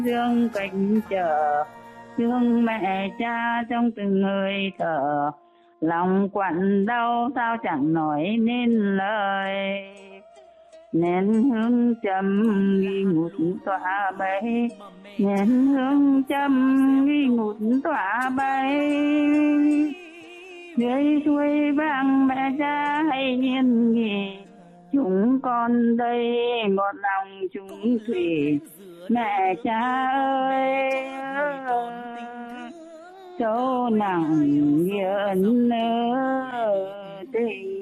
Dương cạnh chờ thương mẹ cha trong từng hơi thở, lòng quặn đau sao chẳng nói nên lời. Nén hương trầm nghi ngút tỏa bay, nén hương trầm nghi ngút tỏa bay. Dưới suối vang mẹ cha hay yên nghỉ, chúng con đây một lòng chung thủy. Mẹ cha ơi, sâu nặng nhớ tình.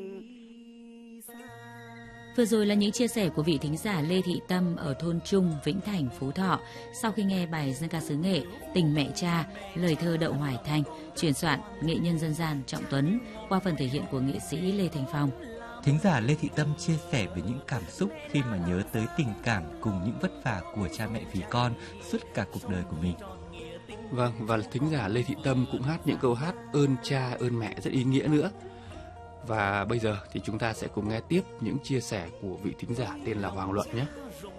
Vừa rồi là những chia sẻ của vị thính giả Lê Thị Tâm ở thôn Trung, Vĩnh Thành, Phú Thọ sau khi nghe bài dân ca xứ Nghệ Tình Mẹ Cha, lời thơ Đậu Hoài Thanh, chuyển soạn nghệ nhân dân gian Trọng Tuấn qua phần thể hiện của nghệ sĩ Lê Thành Phong. Thính giả Lê Thị Tâm chia sẻ về những cảm xúc khi mà nhớ tới tình cảm cùng những vất vả của cha mẹ vì con suốt cả cuộc đời của mình. Vâng, và thính giả Lê Thị Tâm cũng hát những câu hát ơn cha ơn mẹ rất ý nghĩa nữa. Và bây giờ thì chúng ta sẽ cùng nghe tiếp những chia sẻ của vị thính giả tên là Hoàng Luận nhé.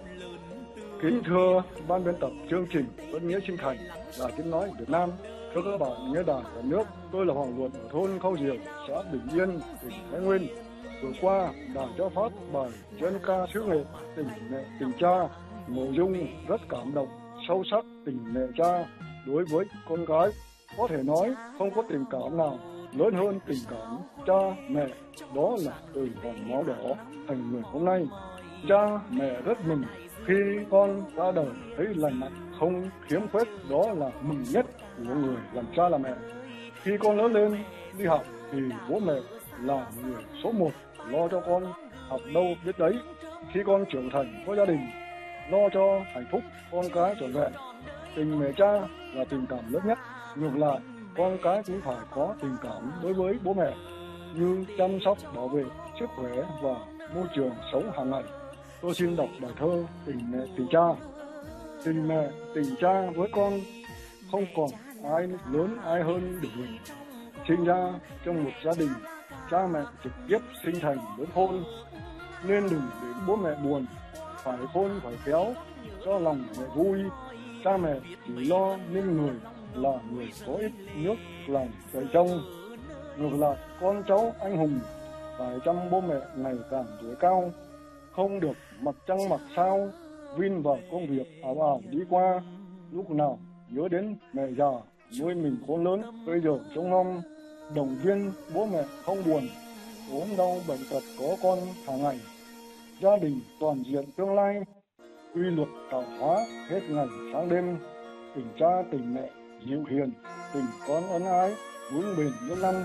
Kính thưa ban biên tập chương trình Vẫn Nghĩa Sinh Thành là tiếng nói Việt Nam. Thưa các bạn nghe đài cả nước, tôi là Hoàng Luận ở thôn Khâu Diều, xã Bình Yên, tỉnh Thái Nguyên. Vừa qua, đài cho phát bài dân ca xứ Nghệ Tình Mẹ Tình Cha, nội dung rất cảm động, sâu sắc tình mẹ cha đối với con gái. Có thể nói không có tình cảm nào lớn hơn tình cảm cha mẹ, đó là từ dòng máu đỏ thành người hôm nay. Cha mẹ rất mừng khi con ra đời thấy lành mạnh, không khiếm khuyết, đó là mừng nhất của người làm cha làm mẹ. Khi con lớn lên đi học thì bố mẹ là người số 1 lo cho con học đâu biết đấy. Khi con trưởng thành có gia đình, lo cho hạnh phúc con cái trọn vẹn. Tình mẹ cha là tình cảm lớn nhất. Ngược lại, con cái cũng phải có tình cảm đối với bố mẹ, như chăm sóc, bảo vệ sức khỏe và môi trường sống hàng ngày. Tôi xin đọc bài thơ Tình Mẹ Tình Cha. Tình mẹ tình cha với con không còn ai lớn ai hơn được mình. Sinh ra trong một gia đình, cha mẹ trực tiếp sinh thành lớn khôn, nên đừng để bố mẹ buồn, phải khôn phải khéo cho lòng mẹ vui. Cha mẹ chỉ lo nên người là người có ít nước làm trời trông. Ngược lại, con cháu anh hùng phải chăm bố mẹ ngày càng tuổi cao, không được mặc trăng mặc sao vin vào công việc ảo ảo đi qua. Lúc nào nhớ đến mẹ già nuôi mình khôn lớn, bây giờ trông nom, động viên bố mẹ không buồn, ốm đau bệnh tật có con hàng ngày. Gia đình toàn diện tương lai, quy luật tạo hóa hết ngày sáng đêm. Tình cha tình mẹ dịu hiền, tình con ân ái vững bền những năm.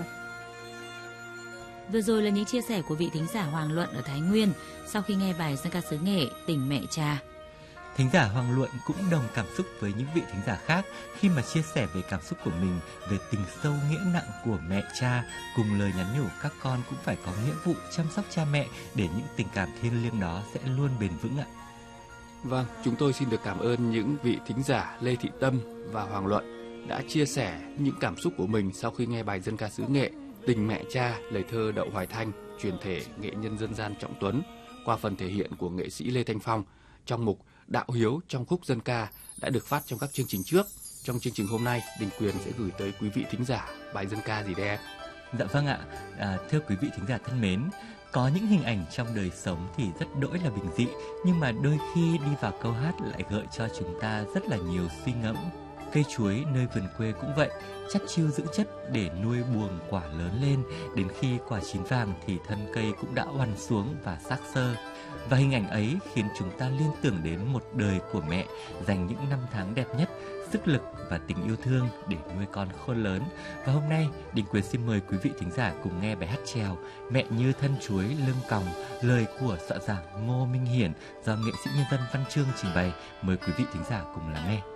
Vừa rồi là những chia sẻ của vị thính giả Hoàng Luận ở Thái Nguyên sau khi nghe bài dân ca xứ Nghệ Tình Mẹ Cha. Thính giả Hoàng Luận cũng đồng cảm xúc với những vị thính giả khác khi mà chia sẻ về cảm xúc của mình về tình sâu nghĩa nặng của mẹ cha, cùng lời nhắn nhủ các con cũng phải có nghĩa vụ chăm sóc cha mẹ để những tình cảm thiêng liêng đó sẽ luôn bền vững ạ. Vâng, chúng tôi xin được cảm ơn những vị thính giả Lê Thị Tâm và Hoàng Luận đã chia sẻ những cảm xúc của mình sau khi nghe bài dân ca xứ Nghệ Tình Mẹ Cha, lời thơ Đậu Hoài Thanh, truyền thể nghệ nhân dân gian Trọng Tuấn qua phần thể hiện của nghệ sĩ Lê Thanh Phong trong mục Đạo Hiếu trong khúc dân ca đã được phát trong các chương trình trước. Trong chương trình hôm nay, Đình Quyền sẽ gửi tới quý vị thính giả bài dân ca gì đây em? Dạ vâng ạ, thưa quý vị thính giả thân mến, có những hình ảnh trong đời sống thì rất đỗi là bình dị, nhưng mà đôi khi đi vào câu hát lại gợi cho chúng ta rất là nhiều suy ngẫm. Cây chuối nơi vườn quê cũng vậy, chắt chiu dưỡng chất để nuôi buồng quả lớn lên, đến khi quả chín vàng thì thân cây cũng đã oằn xuống và xác xơ. Và hình ảnh ấy khiến chúng ta liên tưởng đến một đời của mẹ dành những năm tháng đẹp nhất, sức lực và tình yêu thương để nuôi con khôn lớn. Và hôm nay, Đình Quyền xin mời quý vị thính giả cùng nghe bài hát chèo Mẹ Như Thân Chuối Lưng Còng, lời của soạn giả Ngô Minh Hiển do nghệ sĩ nhân dân Văn Chương trình bày. Mời quý vị thính giả cùng lắng nghe.